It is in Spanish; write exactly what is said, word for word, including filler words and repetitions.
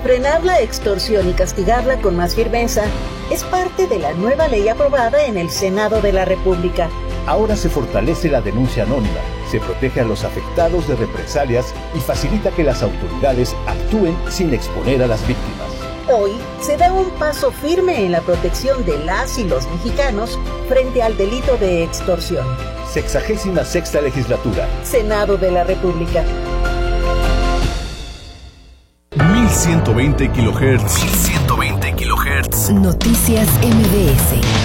Frenar la extorsión y castigarla con más firmeza es parte de la nueva ley aprobada en el Senado de la República. Ahora se fortalece la denuncia anónima, se protege a los afectados de represalias y facilita que las autoridades actúen sin exponer a las víctimas. Hoy se da un paso firme en la protección de las y los mexicanos frente al delito de extorsión. Sexagésima sexta legislatura. Senado de la República. mil ciento veinte kilohertz. mil ciento veinte kilohertz. Noticias M B S.